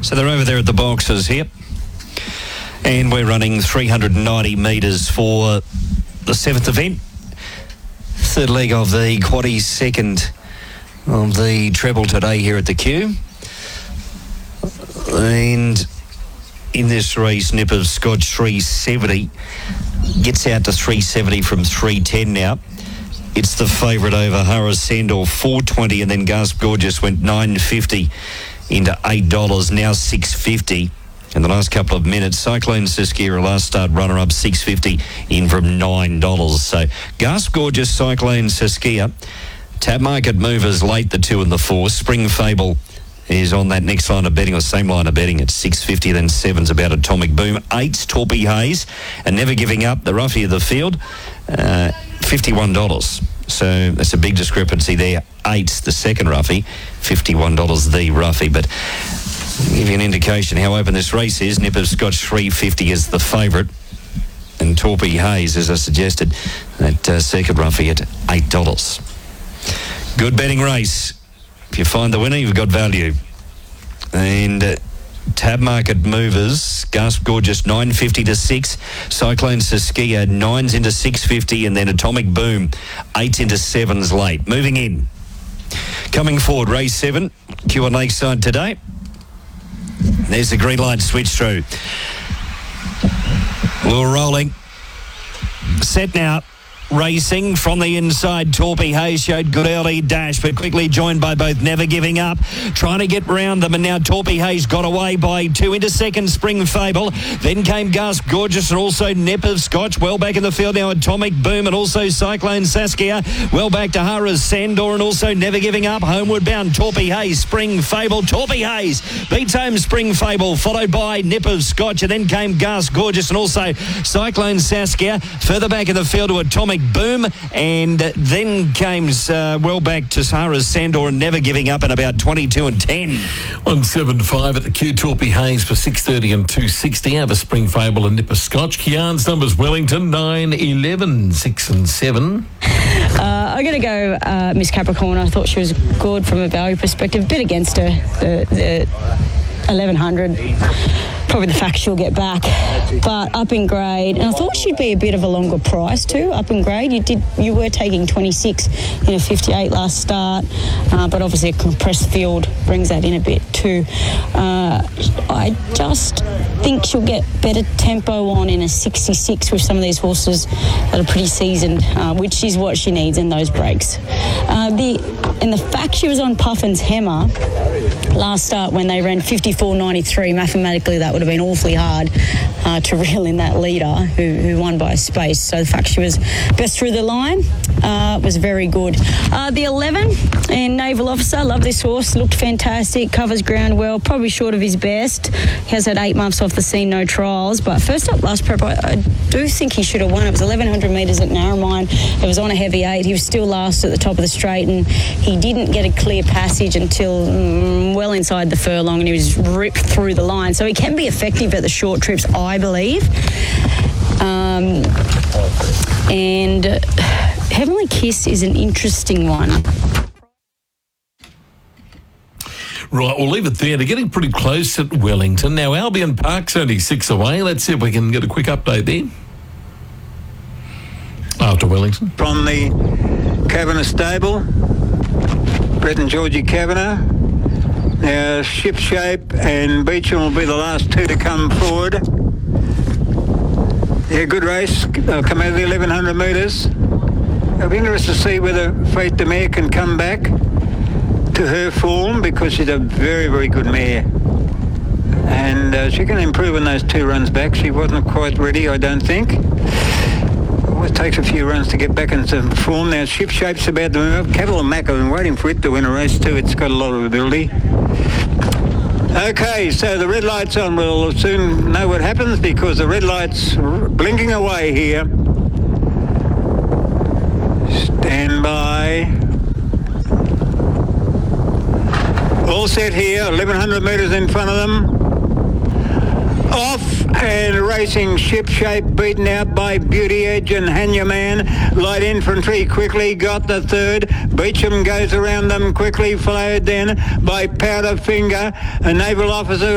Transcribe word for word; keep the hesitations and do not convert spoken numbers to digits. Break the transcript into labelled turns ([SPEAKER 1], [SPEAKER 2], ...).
[SPEAKER 1] So they're over there at the boxes here. And we're running three hundred ninety metres for the seventh event. Third leg of the quaddie, second of the treble today here at the Q. And in this race, Nip of Scotch three seventy gets out to three seventy from three ten now. It's the favourite over Hara Sandor, four twenty, and then Gasp Gorgeous went nine fifty into eight dollars, now six fifty. In the last couple of minutes, Cyclone Saskia, last start runner-up, six fifty in from nine dollars. So Gasp Gorgeous, Cyclone Saskia. Tab Market Movers late, the two and the four. Spring Fable is on that next line of betting, or same line of betting at six fifty. Then seven's about Atomic Boom. Eight's Torpy Hayes, and Never Giving Up, the roughie of the field, uh, fifty-one dollars. So that's a big discrepancy there. Eight's the second roughie, fifty-one dollars the roughie. But I'll give you an indication how open this race is. Nip of Scotch three fifty is the favourite, and Torpy Hayes, as I suggested, that uh, second roughie at eight dollars. Good betting race. If you find the winner, you've got value. And uh, Tab Market Movers, Gasp Gorgeous nine fifty to six, Cyclone Saskia nines into six fifty, and then Atomic Boom eights into sevens late. Moving in. Coming forward, race seven, Q on Lakeside today. There's the green light switch through. We're rolling. Set now. Racing from the inside, Torpy Hayes showed good early dash, but quickly joined by both Never Giving Up, trying to get round them, and now Torpy Hayes got away by two into second, Spring Fable. Then came Gasp Gorgeous and also Nip of Scotch. Well back in the field now, Atomic Boom and also Cyclone Saskia. Well back to Hara Sandor and also Never Giving Up. Homeward bound, Torpy Hayes, Spring Fable. Torpy Hayes beats home Spring Fable, followed by Nip of Scotch, and then came Gasp Gorgeous and also Cyclone Saskia. Further back in the field to Atomic Boom, and then came uh, well back to Hara Sandor and Never Giving Up at about twenty-two and ten.
[SPEAKER 2] one seventy-five at the Q. Torpy Hayes for six thirty and two sixty. Have a Spring Fable and Nip of Scotch. Kian's numbers Wellington nine, eleven, six and seven.
[SPEAKER 3] Uh, I'm going to go uh, Miss Capricorn. I thought she was good from a value perspective. A bit against her, the, the eleven hundred. Probably the fact she'll get back, but up in grade, and I thought she'd be a bit of a longer price too. Up in grade, you did you were taking twenty-six in a fifty-eight last start, uh, but obviously a compressed field brings that in a bit too. Uh, I just think she'll get better tempo on in a sixty-six with some of these horses that are pretty seasoned, uh, which is what she needs in those breaks. Uh, the and the fact she was on Puffin's Hammer last start when they ran fifty-four ninety-three, mathematically that would have been awfully hard uh, to reel in that leader who, who won by a space. So the fact she was best through the line uh, was very good. Uh, the eleven and Naval Officer, love this horse, looked fantastic, covers ground well, probably short of his best. He has had eight months off the scene, no trials, but first up last prep, I, I do think he should have won. It was eleven hundred metres at Narromine. It was on a heavy eight. He was still last at the top of the straight, and he didn't get a clear passage until mm, well inside the furlong, and he was ripped through the line. So he can be effective at the short trips, I believe. Um, and uh, Heavenly Kiss is an interesting one.
[SPEAKER 2] Right, we'll leave it there. They're getting pretty close at Wellington. Now, Albion Park's only six away. Let's see if we can get a quick update there. After Wellington.
[SPEAKER 4] From the Kavanagh stable, Brett and Georgie Kavanagh. Now, Ship Shape and Beecham will be the last two to come forward. Yeah, good race. They'll come out of the eleven hundred metres. It'll be interesting to see whether Fate the Mare can come back to her form, because she's a very, very good mare. And uh, she can improve on those two runs back. She wasn't quite ready, I don't think. Always takes a few runs to get back into form. Now, Ship Shape's about to move. Cattle and Mac, I've been waiting for it to win a race too. It's got a lot of ability. Okay, so the red light's on. We'll soon know what happens, because the red light's blinking away here. Stand by. All set here, eleven hundred metres in front of them. Off and racing, Ship Shape beaten out by Beauty Edge and Hanya Man. Light Infantry quickly got the third. Beecham goes around them quickly, followed then by Powder Finger. A Naval Officer